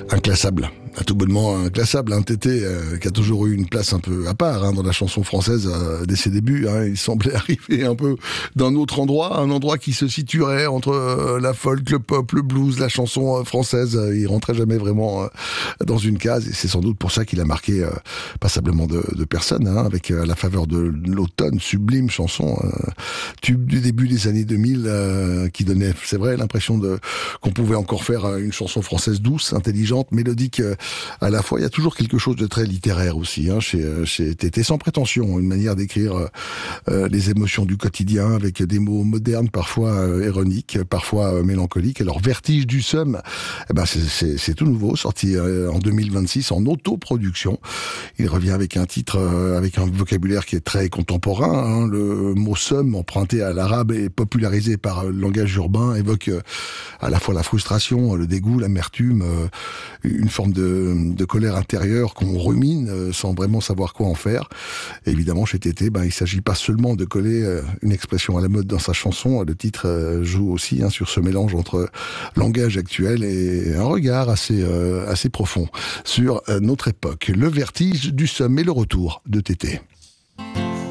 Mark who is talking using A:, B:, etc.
A: Inclassable, tout bonnement inclassable, Tété qui a toujours eu une place un peu à part dans la chanson française dès ses débuts. Il semblait arriver un peu d'un autre endroit, un endroit qui se situerait entre la folk, le pop, le blues, la chanson française. Il rentrait jamais vraiment dans une case, et c'est sans doute pour ça qu'il a marqué passablement de personnes, avec à la faveur de l'automne, sublime chanson, tube du début des années 2000, qui donnait, c'est vrai, l'impression qu'on pouvait encore faire une chanson française douce, intelligente, mélodique à la fois. Il y a toujours quelque chose de très littéraire aussi chez Tété, sans prétention, une manière d'écrire les émotions du quotidien avec des mots modernes, parfois ironiques, parfois mélancoliques. Alors Vertige du Somme, c'est tout nouveau, sorti en 2026 en autoproduction. Il revient avec un titre avec un vocabulaire qui est très contemporain. Le mot somme, emprunté à l'arabe et popularisé par le langage urbain, évoque à la fois la frustration, le dégoût, l'amertume, une forme de colère intérieure qu'on rumine sans vraiment savoir quoi en faire. Et évidemment, chez Tété, il ne s'agit pas seulement de coller une expression à la mode dans sa chanson. Le titre joue aussi sur ce mélange entre langage actuel et un regard assez profond sur notre époque. Le Vertige du Somme et le retour de Tété.